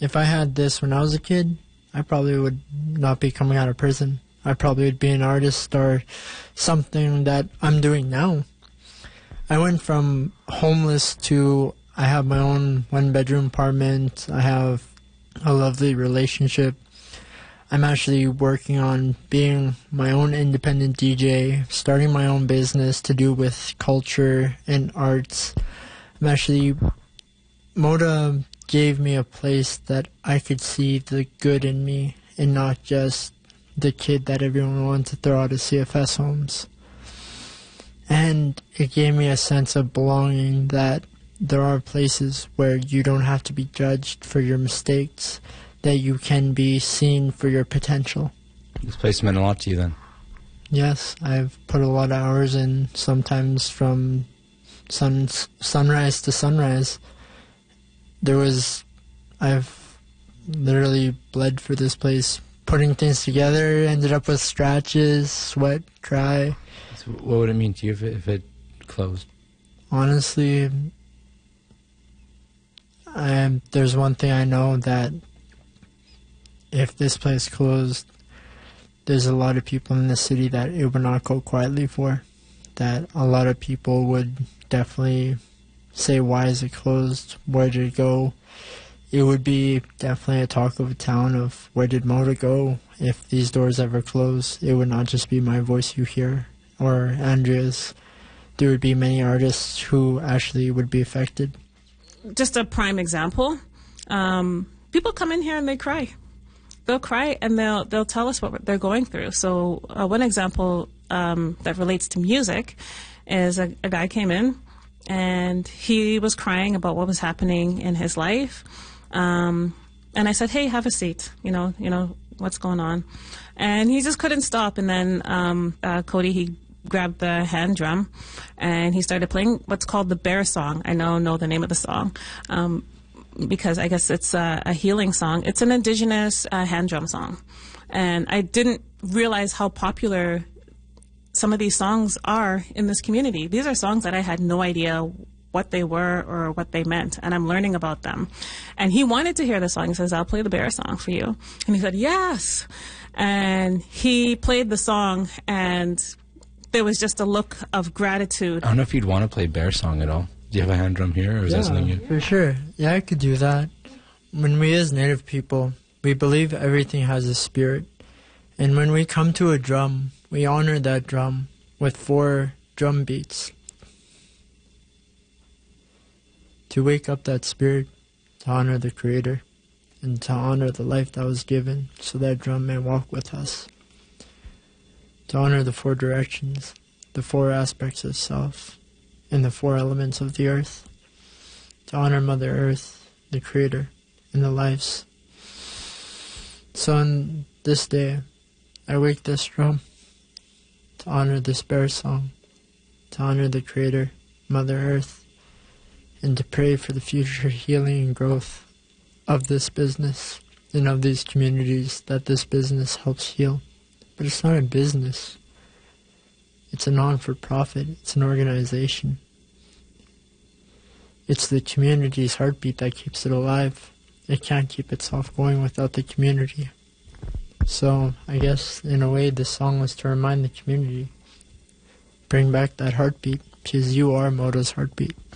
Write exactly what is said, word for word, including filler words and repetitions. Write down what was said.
if I had this when I was a kid, I probably would not be coming out of prison. I probably would be an artist or something that I'm doing now. I went from homeless to I have my own one-bedroom apartment. I have a lovely relationship. I'm actually working on being my own independent D J, starting my own business to do with culture and arts. I'm actually, Moda gave me a place that I could see the good in me and not just the kid that everyone wanted to throw out of C F S homes. And it gave me a sense of belonging that there are places where you don't have to be judged for your mistakes, that you can be seen for your potential. This place meant a lot to you then? Yes, I've put a lot of hours in, sometimes from sun, sunrise to sunrise. There was, I've literally bled for this place, putting things together, ended up with scratches, sweat, cry. So what would it mean to you if it, if it closed? Honestly, I, there's one thing I know, that if this place closed, there's a lot of people in the city that it would not go quietly for. That a lot of people would definitely say, why is it closed? Where did it go? It would be definitely a talk of a town of where did Moda go if these doors ever close. It would not just be my voice you hear or Andrea's. There would be many artists who actually would be affected. Just a prime example, um, people come in here and they cry. They'll cry and they'll they'll tell us what they're going through. So uh, one example um, that relates to music is a, a guy came in and he was crying about what was happening in his life. Um, and I said, hey, have a seat. You know, you know what's going on. And he just couldn't stop. And then um, uh, Cody, he grabbed the hand drum and he started playing what's called the Bear Song. I now know the name of the song. Um, because I guess it's a, a healing song. It's an indigenous uh, hand drum song. And I didn't realize how popular some of these songs are in this community. These are songs that I had no idea what they were or what they meant, and I'm learning about them. And he wanted to hear the song. He says, I'll play the Bear Song for you. And he said, yes. And he played the song, and there was just a look of gratitude. I don't know if you'd want to play Bear Song at all. Do you have a hand drum here, or is yeah, that something you... for sure. Yeah, I could do that. When we as Native people, we believe everything has a spirit. And when we come to a drum, we honor that drum with four drum beats. To wake up that spirit, to honor the Creator, and to honor the life that was given so that drum may walk with us. To honor the four directions, the four aspects of self, and the four elements of the earth, to honor Mother Earth, the Creator, and the lives. So on this day, I wake this drum to honor this Bear Song, to honor the Creator, Mother Earth, and to pray for the future healing and growth of this business and of these communities that this business helps heal. But it's not a business. It's a non-for-profit. It's an organization. It's the community's heartbeat that keeps it alive. It can't keep itself going without the community. So I guess in a way this song was to remind the community, bring back that heartbeat, because you are Moda's heartbeat.